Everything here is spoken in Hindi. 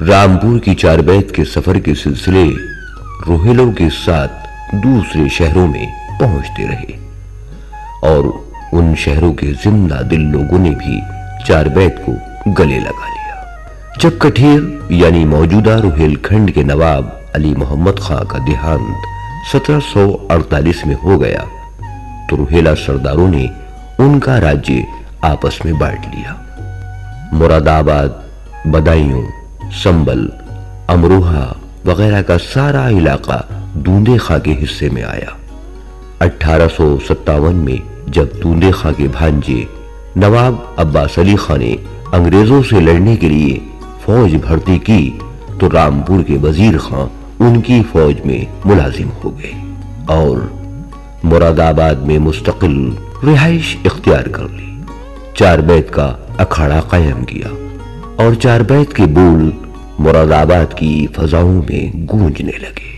रामपुर की चारबैत के सफर के सिलसिले रोहेलों के साथ दूसरे शहरों में पहुंचते रहे और उन शहरों के जिंदा दिल लोगों ने भी चारबैत को गले लगा लिया। जब कठेर यानी मौजूदा रोहेलखंड के नवाब अली मोहम्मद खां का देहांत 1748 में हो गया तो रोहेला सरदारों ने उनका राज्य आपस में बांट लिया। मुरादाबाद, बदायूं, संबल, अमरोहा वगैरह का सारा इलाका दूंदे खां के हिस्से में आया। 1857 में जब दूंदे खां के भांजे नवाब अब्बास अली खां ने अंग्रेजों से लड़ने के लिए फौज भर्ती की तो रामपुर के वजीर खां उनकी फौज में मुलाजिम हो गए और मुरादाबाद में मुस्तकिल रिहाइश इख्तियार कर ली। चारबैत का अखाड़ा कायम किया और चारबैत के बोल मुरादाबाद की फजाओं में गूंजने लगे।